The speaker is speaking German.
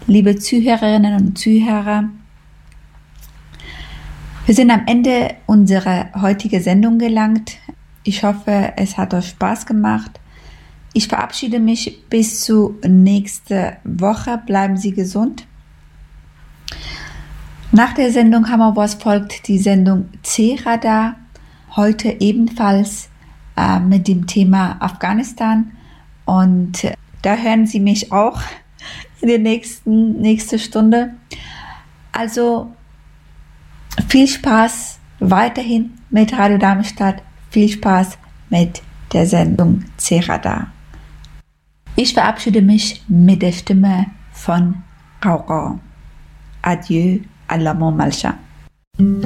liebe Zuhörerinnen und Zuhörer. Wir sind am Ende unserer heutigen Sendung gelangt. Ich hoffe, es hat euch Spaß gemacht. Ich verabschiede mich bis zu nächste Woche. Bleiben Sie gesund. Nach der Sendung Hammerboss folgt die Sendung C-Radar. Heute ebenfalls mit dem Thema Afghanistan. Und da hören Sie mich auch in der nächsten Stunde. Also viel Spaß weiterhin mit Radio Darmstadt. Viel Spaß mit der Sendung C-Radar. Ich verabschiede mich mit der Stimme von Rauchau. Adieu, Allamo Malcha.